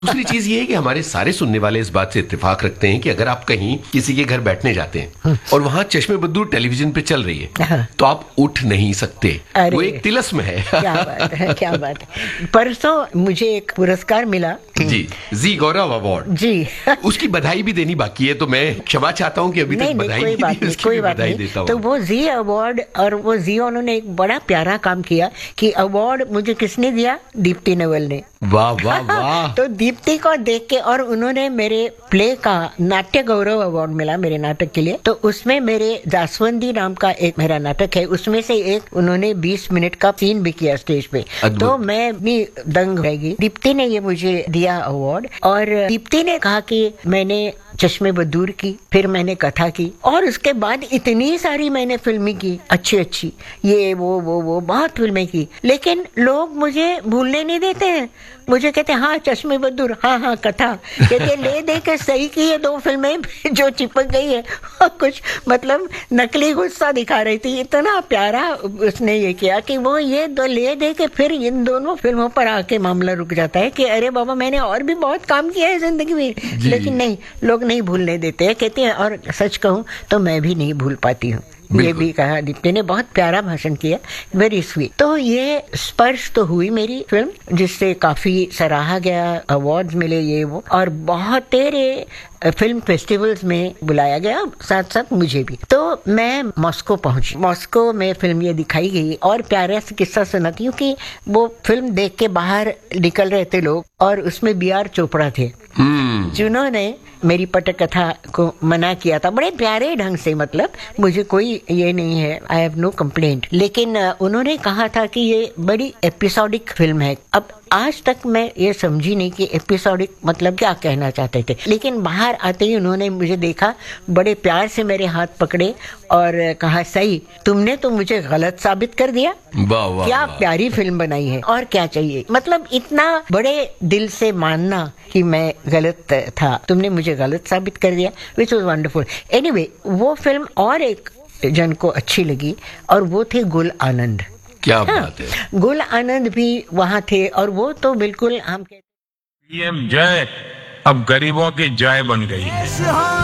दूसरी चीज ये है कि हमारे सारे सुनने वाले इस बात से इत्तेफाक रखते हैं कि अगर आप कहीं किसी के घर बैठने जाते हैं और वहां चश्मे बद्दूर टेलीविजन पे चल रही है तो आप उठ नहीं सकते। वो एक तिलस्म है। क्या बात है, क्या बात है। परसों मुझे एक पुरस्कार मिला जी गौरव अवार्ड जी। उसकी बधाई भी देनी बाकी है, तो मैं क्षमा चाहता हूँ कि अभी तक बधाई नहीं दी, उसकी भी बधाई देता हूँ। तो वो जी अवार्ड, और वो जी उन्होंने एक बड़ा प्यारा काम किया कि अवार्ड मुझे किसने दिया? दीप्ति नवल ने। वाह वाह वाह। तो दीप्ति को देख के, और उन्होंने मेरे प्ले का नाट्य गौरव अवार्ड मिला मेरे नाटक के लिए। तो उसमें मेरे जासवंदी नाम का एक मेरा नाटक है, उसमें से एक उन्होंने 20 मिनट का सीन भी किया स्टेज पे। तो मैं भी दंग रह गई। दीप्ति ने ये मुझे दिया अवार्ड, और दीप्ति ने कहा कि मैंने चश्मे बद्दूर की, फिर मैंने कथा की, और उसके बाद इतनी सारी मैंने फिल्में की, अच्छी अच्छी, ये वो बहुत फिल्में की, लेकिन लोग मुझे भूलने नहीं देते हैं। मुझे कहते हैं हाँ चश्मे बद्दूर, हाँ कथा, कहते ले दे के सही की ये 2 फिल्में जो चिपक गई है। कुछ मतलब नकली गुस्सा दिखा रही थी। इतना प्यारा उसने ये किया कि वो ये ले दे के फिर इन दोनों फिल्मों पर आके मामला रुक जाता है कि अरे बाबा मैंने और भी बहुत काम किया है जिंदगी में, लेकिन नहीं, लोग नहीं भूलने देते हैं, कहते हैं। और सच कहूँ तो मैं भी नहीं भूल पाती हूँ। ये भी कहा दीप्ति ने, बहुत प्यारा भाषण किया, वेरी स्वीट। तो ये स्पर्श तो हुई मेरी फिल्म, जिससे काफी सराहा गया, अवार्ड्स मिले ये वो, और बहुत तेरे फिल्म फेस्टिवल्स में बुलाया गया, साथ साथ मुझे भी। तो मैं मॉस्को पहुंची। मॉस्को में फिल्म ये दिखाई गई, और प्यारा सा किस्सा सुना, क्योंकि वो फिल्म देख के बाहर निकल रहे थे लोग, और उसमें B.R. चोपड़ा थे जिन्होंने मेरी पटकथा को मना किया था बड़े प्यारे ढंग से। मतलब मुझे कोई ये नहीं है, आई हैव नो कंप्लेंट, लेकिन उन्होंने कहा था कि ये बड़ी एपिसोडिक फिल्म है। अब आज तक मैं ये समझी नहीं कि एपिसोडिक मतलब क्या कहना चाहते थे, लेकिन बाहर आते ही उन्होंने मुझे देखा, बड़े प्यार से मेरे हाथ पकड़े और कहा सही, तुमने तो मुझे गलत साबित कर दिया। वाह वाह, क्या प्यारी फिल्म बनाई है, और क्या चाहिए। मतलब इतना बड़े दिल से मानना कि मैं गलत था, तुमने मुझे गलत साबित कर दिया, विच वॉज वंडरफुल। एनीवे, वो फिल्म और एक जन को अच्छी लगी, और वो थे गुल आनंद। क्या बात है। गुल आनंद भी वहाँ थे, और वो तो बिल्कुल हम पीएम जय अब गरीबों की जय बन गई है।